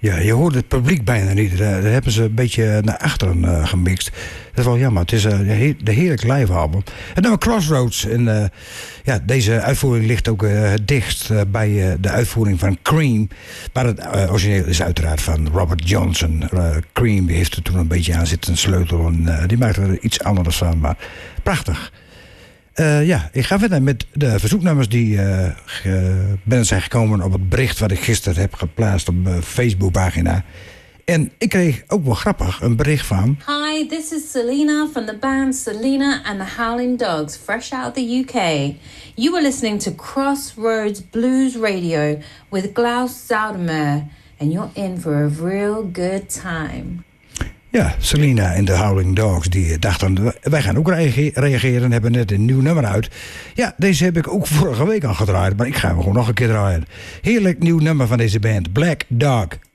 Ja, je hoort het publiek bijna niet. Daar hebben ze een beetje naar achteren gemixt. Dat is wel jammer. Het is een heerlijk live album. En dan Crossroads. En deze uitvoering ligt ook het dichtst bij de uitvoering van Cream. Maar het origineel is uiteraard van Robert Johnson. Cream die heeft er toen een beetje aan zitten sleutelen. Die maakte er iets anders van. Maar prachtig. Ik ga verder met de verzoeknummers die binnen zijn gekomen op het bericht wat ik gisteren heb geplaatst op mijn Facebookpagina. En ik kreeg ook wel grappig een bericht van... Hi, this is Selena from the band Selena and the Howling Dogs, fresh out the UK. You are listening to Crossroads Blues Radio with Klaus Zoudermeer. And you're in for a real good time. Ja, Selena en de Howling Dogs die dachten, wij gaan ook reageren en hebben net een nieuw nummer uit. Ja, deze heb ik ook vorige week al gedraaid, maar ik ga hem gewoon nog een keer draaien. Heerlijk nieuw nummer van deze band, Black Dog.